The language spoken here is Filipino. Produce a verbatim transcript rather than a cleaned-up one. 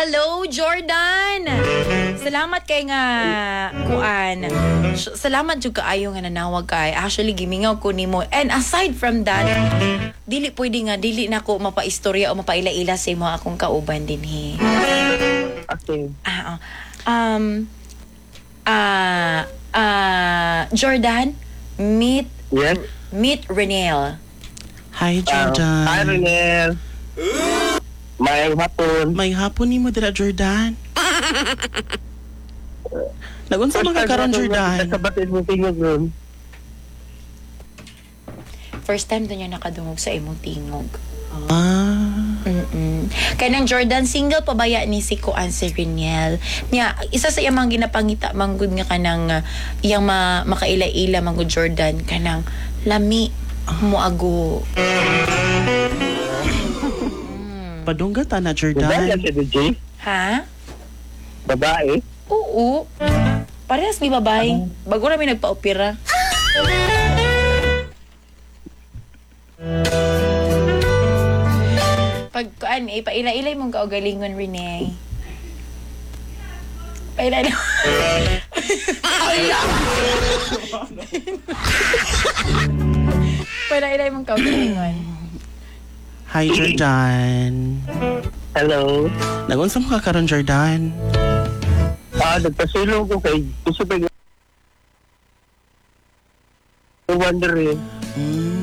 Hello, Jordan! Salamat kay nga, kuan. Salamat jud kaayo nga nanawag kay. Actually, gimingaw ko nimo. And aside from that, dili pwede nga, dili na ko mapaistorya o mapaila-ila sa imo akong kauban din he. Okay. Ah, oh. um, ah, ah, Jordan, meet, Yes. meet Renel. Hi, Jordan. Um, hi, Renel. Mayang hapon. May hapon ni mo dira, Jordan. Nagunsa mga karon, Jordan. Kasabatin mo tingog ron. First time doon niya nakadungog sa imong tingog. Ah. Mm-mm. Kaya nang Jordan, single pa baya ni si Kuan si Reniel. Niya, isa sa iyang mga ginapangita, manggod nga kanang uh, iyang ma, makaila-ila, manggod Jordan, kanang lami mo ago. Padungga ta na, Babae Jordan. si D J? Ha? Babae? Oo. Parehas ni babae. Bago namin nagpa-opera. Pag kuan, eh, paila-ilay mong kaugalingon, Renee. Paila-ilay. Paila-ilay mong kaugalingon. Hi, Jordan. Hello. Nagunsa mga karon, Jordan. Ah, nagpasulong ko kay gusto pa yung wonder eh. Mm.